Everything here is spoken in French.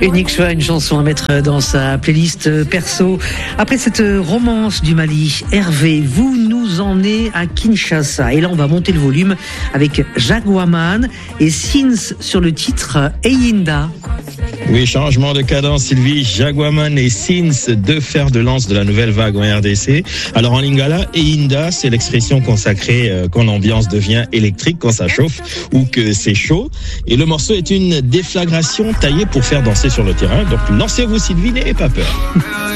Unique choix, une chanson à mettre dans sa playlist perso. Après cette romance du Mali, Hervé, vous nous emmenez à Kinshasa. Et là, on va monter le volume avec Jaguaman et Sins sur le titre Eyinda. Oui, changement de cadence, Sylvie. Jaguaman et Sins, deux fers de lance de la nouvelle vague en RDC. Alors en lingala, Eyinda, c'est l'expression consacrée quand l'ambiance devient électrique, quand ça chauffe ou que c'est chaud. Et le morceau est une déflagration taillée pour faire danser sur le terrain. Donc lancez-vous, Sylvie, n'ayez pas peur.